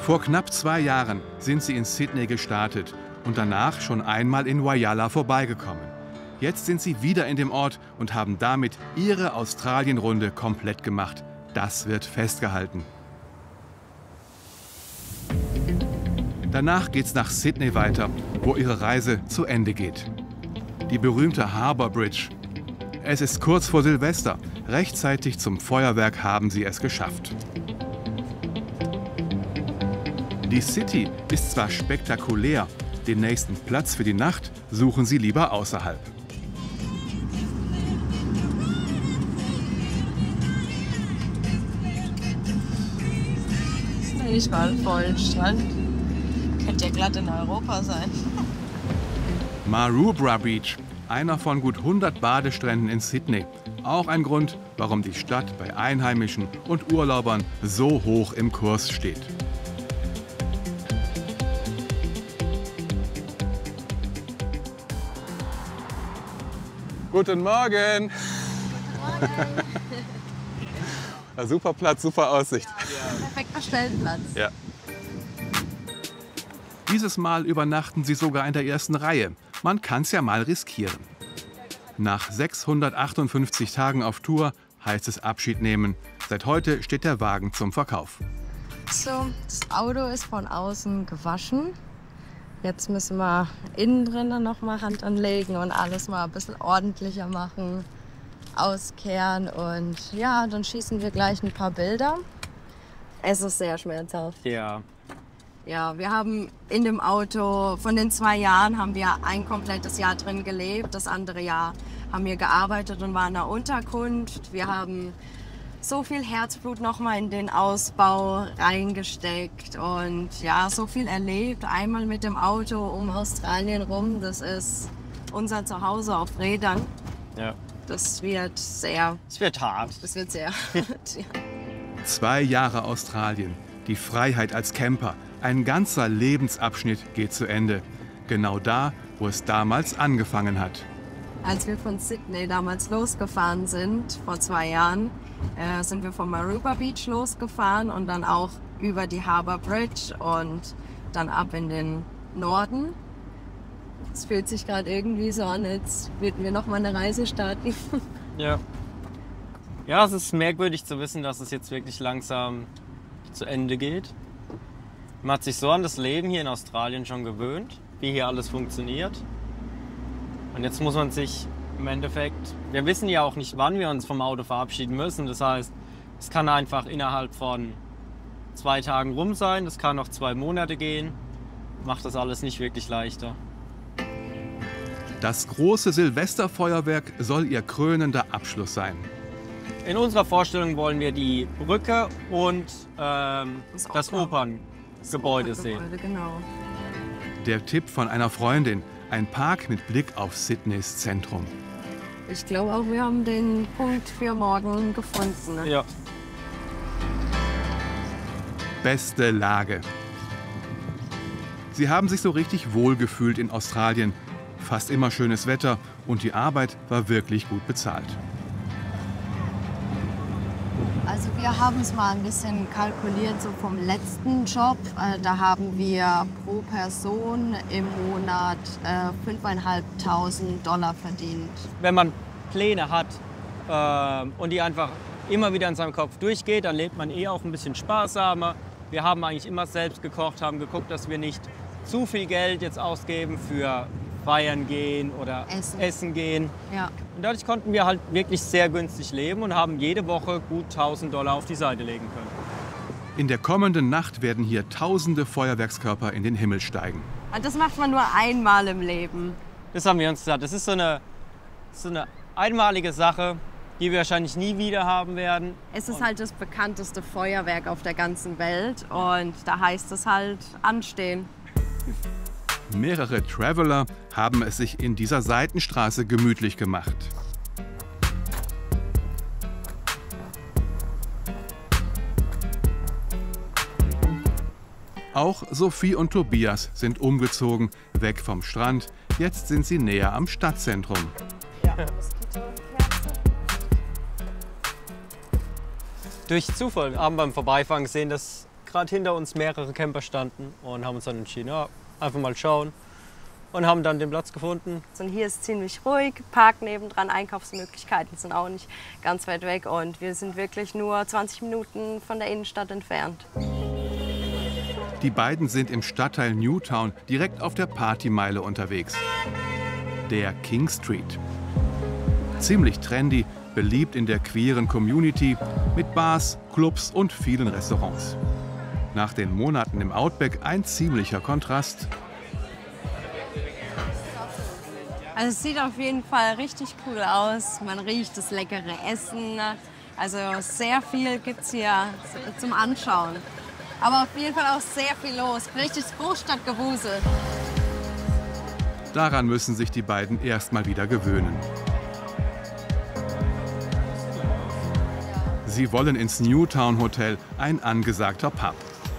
Vor knapp 2 Jahren sind sie in Sydney gestartet und danach schon einmal in Whyalla vorbeigekommen. Jetzt sind sie wieder in dem Ort und haben damit ihre Australienrunde komplett gemacht. Das wird festgehalten. Danach geht's nach Sydney weiter, wo ihre Reise zu Ende geht. Die berühmte Harbour Bridge. Es ist kurz vor Silvester. Rechtzeitig zum Feuerwerk haben sie es geschafft. Die City ist zwar spektakulär, den nächsten Platz für die Nacht suchen sie lieber außerhalb. Das ist nicht mal einen vollen Strand. Könnte ja glatt in Europa sein. Maroubra Beach, einer von gut 100 Badestränden in Sydney. Auch ein Grund, warum die Stadt bei Einheimischen und Urlaubern so hoch im Kurs steht. Guten Morgen! Ja, super Platz, super Aussicht. Ja, perfekter Stellplatz. Ja. Dieses Mal übernachten sie sogar in der ersten Reihe. Man kann's ja mal riskieren. Nach 658 Tagen auf Tour heißt es Abschied nehmen. Seit heute steht der Wagen zum Verkauf. So, das Auto ist von außen gewaschen. Jetzt müssen wir innen drinnen noch mal Hand anlegen und alles mal ein bisschen ordentlicher machen, auskehren und ja, dann schießen wir gleich ein paar Bilder. Es ist sehr schmerzhaft. Ja. Ja, wir haben in dem Auto, von den 2 Jahren haben wir ein komplettes Jahr drin gelebt. Das andere Jahr haben wir gearbeitet und waren in der Unterkunft. Wir haben so viel Herzblut noch mal in den Ausbau reingesteckt und ja, so viel erlebt. Einmal mit dem Auto um Australien rum. Das ist unser Zuhause auf Rädern. Ja. Das wird sehr... Es wird hart. Das wird sehr hart. 2 Jahre Australien, die Freiheit als Camper. Ein ganzer Lebensabschnitt geht zu Ende. Genau da, wo es damals angefangen hat. Als wir von Sydney damals losgefahren sind, vor 2 Jahren, sind wir von Maroubra Beach losgefahren und dann auch über die Harbour Bridge und dann ab in den Norden. Es fühlt sich gerade irgendwie so an, als würden wir noch mal eine Reise starten. Ja. Ja, es ist merkwürdig zu wissen, dass es jetzt wirklich langsam zu Ende geht. Man hat sich so an das Leben hier in Australien schon gewöhnt, wie hier alles funktioniert. Und jetzt muss man sich im Endeffekt, wir wissen ja auch nicht, wann wir uns vom Auto verabschieden müssen. Das heißt, es kann einfach innerhalb von 2 Tagen rum sein, das kann noch 2 Monate gehen. Macht das alles nicht wirklich leichter. Das große Silvesterfeuerwerk soll ihr krönender Abschluss sein. In unserer Vorstellung wollen wir die Brücke und das Operngebäude sehen. Genau. Der Tipp von einer Freundin, ein Park mit Blick auf Sydneys Zentrum. Ich glaube auch, wir haben den Punkt für morgen gefunden. Ne? Ja. Beste Lage. Sie haben sich so richtig wohlgefühlt in Australien. Fast immer schönes Wetter und die Arbeit war wirklich gut bezahlt. Also wir haben es mal ein bisschen kalkuliert, so vom letzten Job. Da haben wir pro Person im Monat $5.500 verdient. Wenn man Pläne hat und die einfach immer wieder in seinem Kopf durchgeht, dann lebt man auch ein bisschen sparsamer. Wir haben eigentlich immer selbst gekocht, haben geguckt, dass wir nicht zu viel Geld jetzt ausgeben für feiern gehen oder essen gehen. Ja. Und dadurch konnten wir halt wirklich sehr günstig leben und haben jede Woche gut $1.000 auf die Seite legen können. In der kommenden Nacht werden hier tausende Feuerwerkskörper in den Himmel steigen. Und das macht man nur einmal im Leben. Das haben wir uns gesagt. Das ist so eine einmalige Sache, die wir wahrscheinlich nie wieder haben werden. Es ist halt das bekannteste Feuerwerk auf der ganzen Welt und da heißt es halt anstehen. Mehrere Traveler haben es sich in dieser Seitenstraße gemütlich gemacht. Auch Sophie und Tobias sind umgezogen, weg vom Strand. Jetzt sind sie näher am Stadtzentrum. Durch Zufall haben wir beim Vorbeifahren gesehen, dass gerade hinter uns mehrere Camper standen und haben uns dann entschieden, ja, einfach mal schauen und haben dann den Platz gefunden. Und hier ist ziemlich ruhig, Park nebendran, Einkaufsmöglichkeiten sind auch nicht ganz weit weg und wir sind wirklich nur 20 Minuten von der Innenstadt entfernt. Die beiden sind im Stadtteil Newtown direkt auf der Partymeile unterwegs. Der King Street. Ziemlich trendy, beliebt in der queeren Community mit Bars, Clubs und vielen Restaurants. Nach den Monaten im Outback ein ziemlicher Kontrast. Also es sieht auf jeden Fall richtig cool aus. Man riecht das leckere Essen. Also sehr viel gibt es hier zum Anschauen. Aber auf jeden Fall auch sehr viel los. Richtig Großstadtgewusel. Daran müssen sich die beiden erst mal wieder gewöhnen. Sie wollen ins Newtown Hotel, ein angesagter Pub.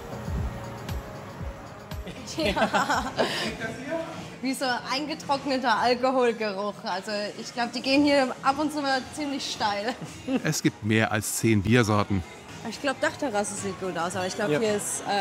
Ja. Wie so eingetrockneter Alkoholgeruch. Also ich glaube, die gehen hier ab und zu mal ziemlich steil. Es gibt mehr als 10 Biersorten. Ich glaube, Dachterrasse sieht gut aus, aber ich glaube, Ja. hier ist